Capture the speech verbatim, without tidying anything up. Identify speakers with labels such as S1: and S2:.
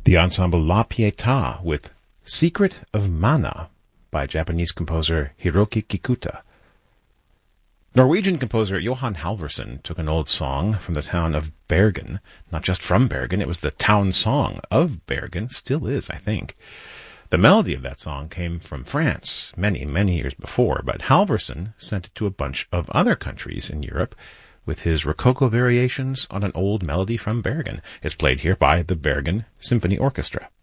S1: The ensemble La Pietà with Secret of Mana by Japanese composer Hiroki Kikuta. Norwegian composer Johan Halvorsen took an old song from the town of Bergen. Not just from Bergen, it was the town song of Bergen. Still is, I think. The melody of that song came from France many, many years before, but Halvorsen sent it to a bunch of other countries in Europe with his Rococo variations on an old melody from Bergen. It's played here by the Bergen Symphony Orchestra.